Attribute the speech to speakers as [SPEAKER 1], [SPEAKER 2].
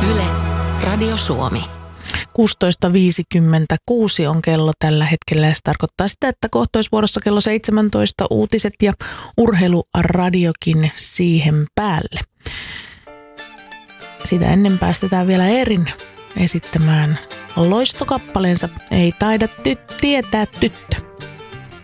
[SPEAKER 1] Yle, Radio Suomi.
[SPEAKER 2] 16.56 on kello tällä hetkellä ja se tarkoittaa sitä, että kohtoisvuorossa kello 17 uutiset ja urheiluradiokin siihen päälle. Sitä ennen päästetään vielä Eerin esittämään loistokappaleensa Ei taida tietää tyttö.